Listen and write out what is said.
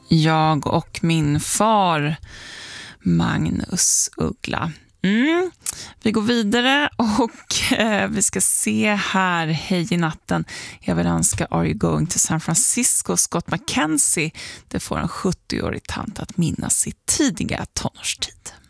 Jag och min far Magnus Uggla. Vi går vidare och vi ska se här. Hej i natten. Jag vill önska Are You Going to San Francisco? Scott McKenzie. Det får en 70-årig tant att minnas sitt tidiga tonårstid.